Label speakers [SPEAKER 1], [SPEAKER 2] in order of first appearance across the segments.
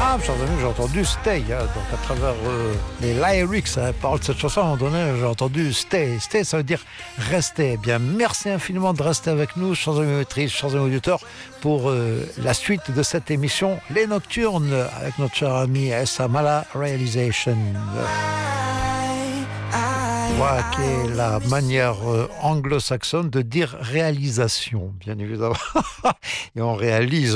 [SPEAKER 1] chers amis, j'ai entendu Stay, hein, donc à travers les lyrics, la parole de cette chanson, à un moment donné, j'ai entendu Stay. Stay, ça veut dire rester. Eh bien, merci infiniment de rester avec nous, chers amis auditrices, chers amis auditeurs, pour la suite de cette émission, Les Nocturnes, avec notre cher ami Essa Mala Realization. Voilà qui est la manière anglo-saxonne de dire réalisation, bien évidemment. Et on réalise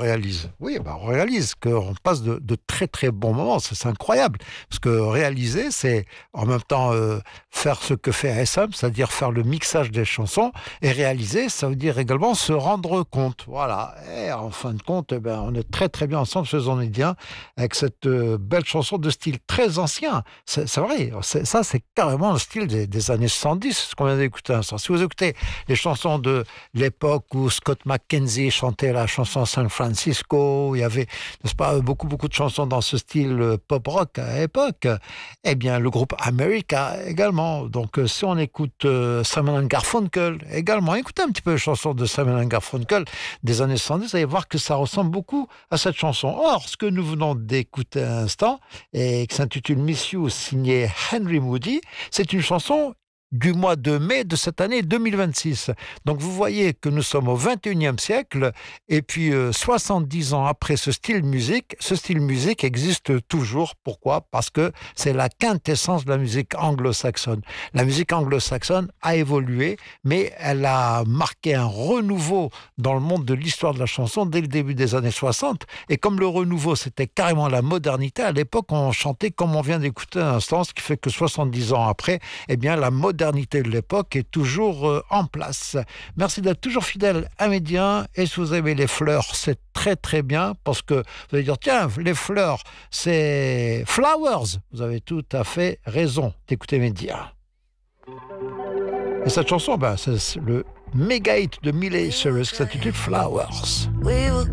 [SPEAKER 1] qu'on passe de très très bons moments. C'est incroyable. Parce que réaliser, c'est en même temps faire ce que fait ASM, c'est-à-dire faire le mixage des chansons. Et réaliser, ça veut dire également se rendre compte. Voilà. Et en fin de compte, on est très très bien ensemble, faisons bien, avec cette belle chanson de style très ancien. C'est vrai, ça c'est carrément le style des années 70, ce qu'on vient d'écouter à l'instant. Si vous écoutez les chansons de l'époque où Scott McKenzie chantait la chanson San Francisco, il y avait, n'est-ce pas, beaucoup de chansons dans ce style pop-rock à l'époque, eh bien le groupe America également. Donc si on écoute Simon & Garfunkel également, écoutez un petit peu les chansons de Simon & Garfunkel des années 70, vous allez voir que ça ressemble beaucoup à cette chanson. Or, ce que nous venons d'écouter à l'instant, et qui s'intitule Miss You, signé Henry Moody, c'est une chanson du mois de mai de cette année 2026. Donc vous voyez que nous sommes au 21e siècle et puis 70 ans après ce style musique existe toujours. Pourquoi ? Parce que c'est la quintessence de la musique anglo-saxonne. La musique anglo-saxonne a évolué, mais elle a marqué un renouveau dans le monde de l'histoire de la chanson dès le début des années 60. Et comme le renouveau, c'était carrément la modernité, à l'époque, on chantait comme on vient d'écouter à l'instant, ce qui fait que 70 ans après, eh bien, la modernité de l'époque est toujours en place. Merci d'être toujours fidèle à Média. Et si vous aimez les fleurs, c'est très très bien, parce que vous allez dire, tiens, les fleurs, c'est flowers. Vous avez tout à fait raison d'écouter Média. Et cette chanson, c'est le méga hit de Miley Cyrus qui s'intitule Flowers.
[SPEAKER 2] We were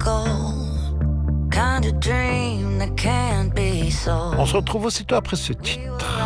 [SPEAKER 2] gold, kind of dream that can't be sold.
[SPEAKER 1] On se retrouve aussitôt après ce titre.